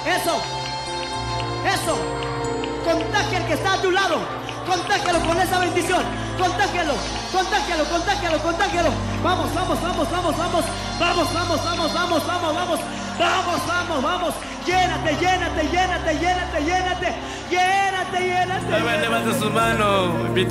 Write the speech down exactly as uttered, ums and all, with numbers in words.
Eso. Eso. Contagia al que está a tu lado. Contágialo con esa bendición. Contágialo, contágialo, contágialo, contágialo. Vamos, vamos, vamos, vamos, vamos. Vamos, vamos, vamos, vamos, vamos, vamos. Vamos, vamos, vamos. Llénate, llénate, llénate, llénate, llénate. Llénate, llénate. Levanta su mano.